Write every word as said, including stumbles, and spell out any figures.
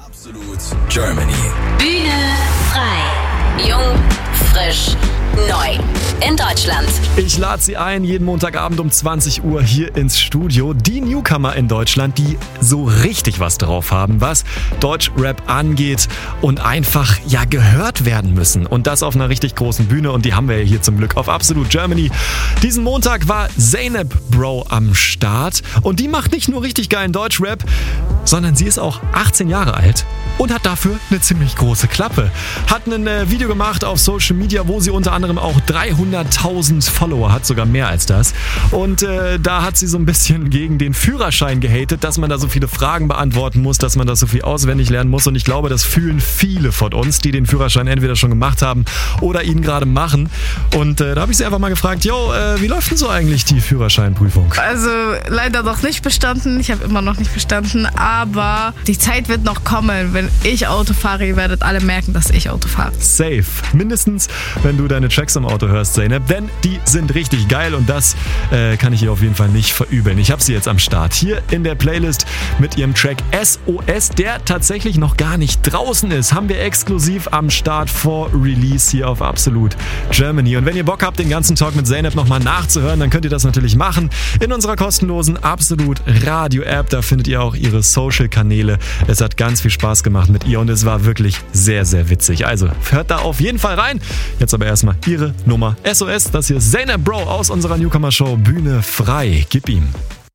Absolut Germany. Bühne frei. Jung, frisch, neu. In Deutschland. Ich lade Sie ein, jeden Montagabend um zwanzig Uhr hier ins Studio. Die Newcomer in Deutschland, die so richtig was drauf haben, was Deutschrap angeht und einfach ja gehört werden müssen. Und das auf einer richtig großen Bühne. Und die haben wir ja hier zum Glück auf Absolut Germany. Diesen Montag war Zeynep Bro am Start. Und die macht nicht nur richtig geilen Deutschrap, sondern sie ist auch achtzehn Jahre alt und hat dafür eine ziemlich große Klappe. Hat ein äh, Video gemacht auf Social Media, wo sie unter anderem auch dreihunderttausend Follower hat, sogar mehr als das. Und äh, da hat sie so ein bisschen gegen den Führerschein gehatet, dass man da so viele Fragen beantworten muss, dass man das so viel auswendig lernen muss. Und ich glaube, das fühlen viele von uns, die den Führerschein entweder schon gemacht haben oder ihn gerade machen. Und äh, da habe ich sie einfach mal gefragt, yo, äh, wie läuft denn so eigentlich die Führerscheinprüfung? Also leider noch nicht bestanden. Ich habe immer noch nicht bestanden, aber die Zeit wird noch kommen. Wenn ich Auto fahre, ihr werdet alle merken, dass ich Auto fahre. Safe. Mindestens, wenn du deine Tracks im Auto hörst, Zeynep, denn die sind richtig geil und das äh, kann ich ihr auf jeden Fall nicht verübeln. Ich habe sie jetzt am Start hier in der Playlist mit ihrem Track S O S, der tatsächlich noch gar nicht draußen ist. Haben wir exklusiv am Start vor Release hier auf Absolut Germany. Und wenn ihr Bock habt, den ganzen Talk mit Zeynep nochmal nachzuhören, dann könnt ihr das natürlich machen in unserer kostenlosen Absolut Radio App. Da findet ihr auch ihre Social-Kanäle. Es hat ganz viel Spaß gemacht mit ihr und es war wirklich sehr, sehr witzig. Also hört da auf jeden Fall rein. Jetzt aber erstmal ihre Nummer S O S. Das hier ist Zeynep Bro aus unserer Newcomer-Show Bühne frei. Gib ihm.